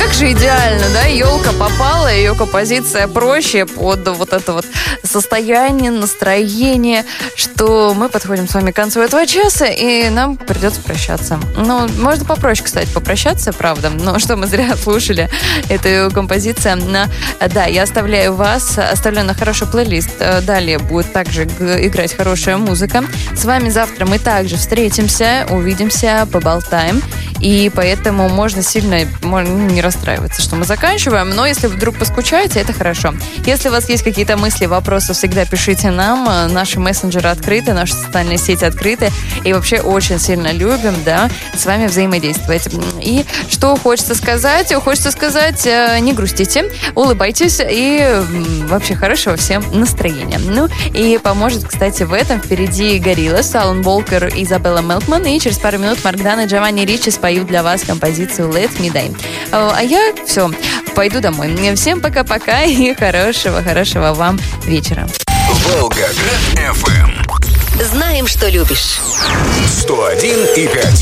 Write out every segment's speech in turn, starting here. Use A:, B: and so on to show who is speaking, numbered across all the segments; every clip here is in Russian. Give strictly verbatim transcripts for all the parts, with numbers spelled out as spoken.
A: так же идеально, да, елка попала, ее композиция проще под вот это вот состояние, настроение, что мы подходим с вами к концу этого часа, и нам придется прощаться. Ну, можно попроще, кстати, попрощаться, правда, но что мы зря слушали эту композицию. Да, я оставляю вас, оставляю на хороший плейлист. Далее будет также играть хорошая музыка. С вами завтра мы также встретимся, увидимся, поболтаем. И поэтому можно сильно можно не расстраиваться, что мы заканчиваем. Но если вдруг поскучаете, это хорошо. Если у вас есть какие-то мысли, вопросы, всегда пишите нам. Наши мессенджеры открыты, наши социальные сети открыты. И вообще очень сильно любим, да, с вами взаимодействовать. И что хочется сказать? Хочется сказать, не грустите, улыбайтесь и вообще хорошего всем настроения. Ну и поможет, кстати, в этом впереди Gorillaz, Алан Волкер и Изабелла Мелкман. И через пару минут Марк Дан и Джованни Ричи споют для вас композицию Let Me Die. А я все, пойду домой. Всем пока-пока и хорошего-хорошего вам вечера.
B: Волгоград эф эм.
C: Знаем, что любишь.
B: сто один и пять.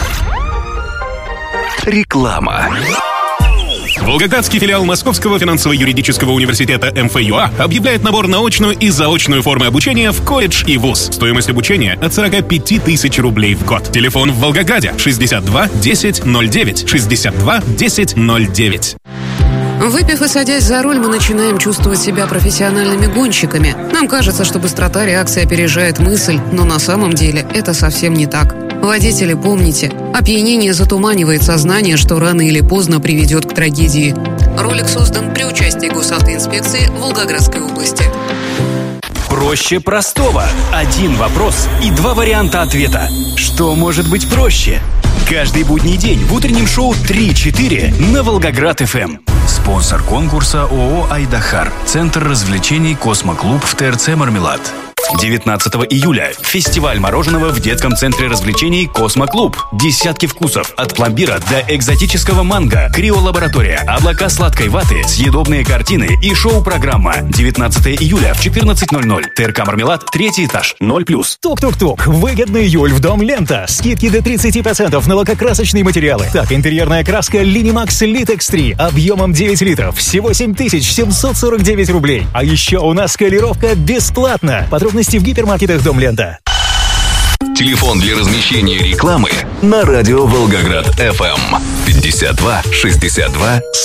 B: Реклама.
D: Волгоградский филиал Московского финансово-юридического университета эм эф ю а объявляет набор на очную и заочную формы обучения в колледж и вуз. Стоимость обучения от сорок пять тысяч рублей в год. Телефон в Волгограде шестьдесят два десять ноль девять, шестьдесят два десять ноль девять.
E: Выпив и садясь за руль, мы начинаем чувствовать себя профессиональными гонщиками. Нам кажется, что быстрота реакции опережает мысль, но на самом деле это совсем не так. Водители, помните, опьянение затуманивает сознание, что рано или поздно приведет к трагедии. Ролик создан при участии госавтоинспекции Волгоградской области.
F: Проще простого. Один вопрос и два варианта ответа. Что может быть проще? Каждый будний день в утреннем шоу три-четыре на Волгоград эф эм.
G: Спонсор конкурса ООО «Айдахар». Центр развлечений «Космоклуб» в ТРЦ «Мармелад».
F: девятнадцатого июля. Фестиваль мороженого в детском центре развлечений «Космоклуб». Десятки вкусов. От пломбира до экзотического манго. Криолаборатория. Облака сладкой ваты. Съедобные картины и шоу-программа. девятнадцатого июля в четырнадцать ноль ноль. ТРК «Мармелад», третий этаж. ноль плюс.
H: Тук-тук-тук. Выгодный июль в Дом Лента. Скидки до тридцать процентов на лакокрасочные материалы. Так, интерьерная краска Linimax Litex три объемом девять литров. Всего семь тысяч семьсот сорок девять рублей. А еще у нас колировка бесплатно. Подробности в гипермаркетах Дом Лента.
B: Телефон для размещения рекламы на радио Волгоград эф эм пятьдесят два шестьдесят два